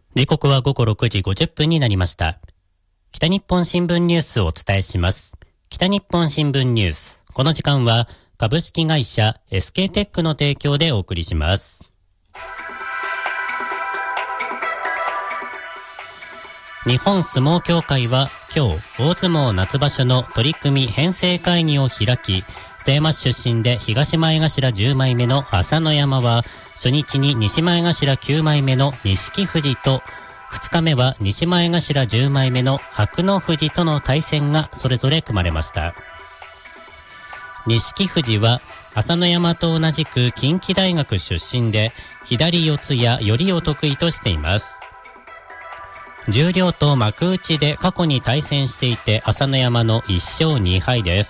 時刻は午後6時50分になりました。北日本新聞ニュースをお伝えします。北日本新聞ニュース。この時間は株式会社 SK テックの提供でお送りします。日本相撲協会は今日大相撲夏場所の取り組み編成会議を開き、富山市出身で東前頭10枚目の朝乃山は初日に西前頭9枚目の錦富士と、2日目は西前頭10枚目の白野富士との対戦がそれぞれ組まれました。錦富士は朝乃山と同じく近畿大学出身で、左四つや寄りを得意としています。十両と幕内で過去に対戦していて、朝乃山の1勝2敗です。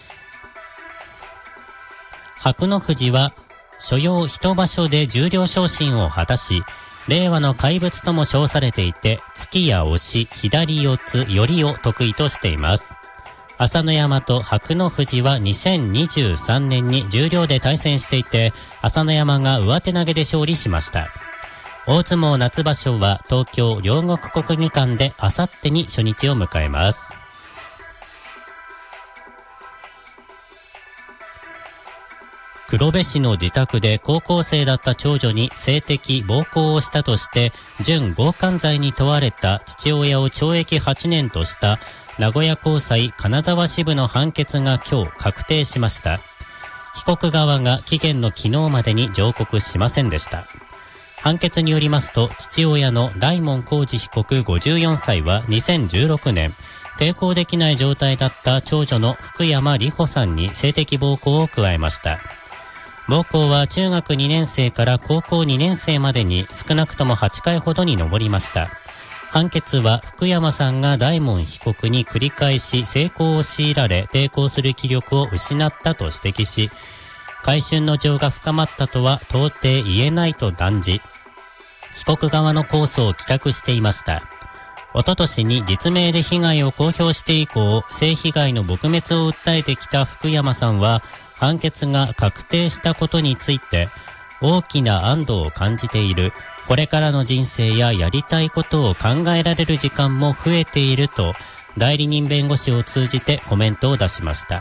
白野富士は所要一場所で十両昇進を果たし、令和の怪物とも称されていて、突きや押し、左四つ、寄りを得意としています。朝乃山と白野富士は2023年に十両で対戦していて、朝乃山が上手投げで勝利しました。大相撲夏場所は東京両国国技館であさってに初日を迎えます。黒部市の自宅で高校生だった長女に性的暴行をしたとして準強姦罪に問われた父親を懲役8年とした名古屋高裁金沢支部の判決が今日確定しました。被告側が期限の昨日までに上告しませんでした。判決によりますと、父親の大門幸二被告54歳は2016年、抵抗できない状態だった長女の福山里穂さんに性的暴行を加えました。暴行は中学2年生から高校2年生までに少なくとも8回ほどに上りました。判決は福山さんが大門被告に繰り返し性交を強いられ、抵抗する気力を失ったと指摘し、買春の情が深まったとは到底言えないと断じ、被告側の控訴を棄却していました。おととしに実名で被害を公表して以降、性被害の撲滅を訴えてきた福山さんは、判決が確定したことについて、大きな安堵を感じている。これからの人生ややりたいことを考えられる時間も増えていると、代理人弁護士を通じてコメントを出しました。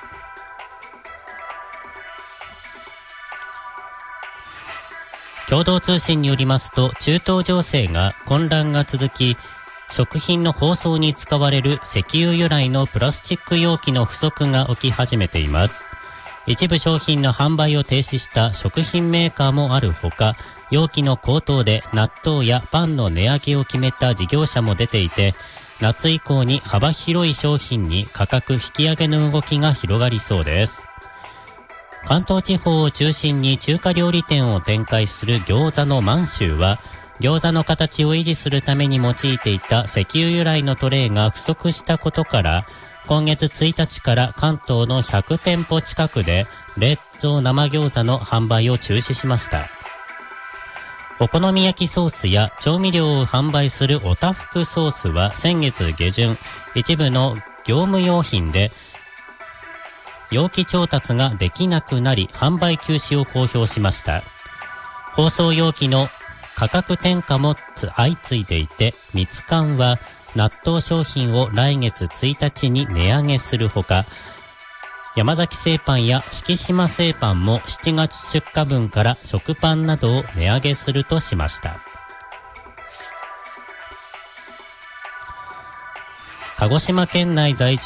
共同通信によりますと、中東情勢が混乱が続き、食品の包装に使われる石油由来のプラスチック容器の不足が起き始めています。一部商品の販売を停止した食品メーカーもあるほか、容器の高騰で納豆やパンの値上げを決めた事業者も出ていて、夏以降に幅広い商品に価格引き上げの動きが広がりそうです。関東地方を中心に中華料理店を展開する餃子の満州は、餃子の形を維持するために用いていた石油由来のトレイが不足したことから、今月1日から関東の100店舗近くで冷蔵生餃子の販売を中止しました。お好み焼きソースや調味料を販売するおたふくソースは先月下旬、一部の業務用品で容器調達ができなくなり、販売休止を公表しました。包装容器の価格転嫁も相次いでいて、ミツカンは納豆商品を来月1日に値上げするほか、山崎製パンや敷島製パンも7月出荷分から食パンなどを値上げするとしました。鹿児島県内在住